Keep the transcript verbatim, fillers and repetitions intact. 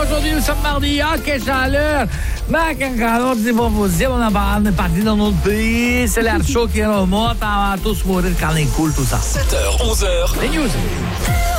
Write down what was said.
aujourd'hui, nous sommes mardi. Ah, quelle chaleur! Mais quand on dit bon, vous dire, on est parti dans notre pays, c'est l'air chaud qui remonte, on va tous mourir quand il coule, tout ça. sept heures, onze heures. Les news.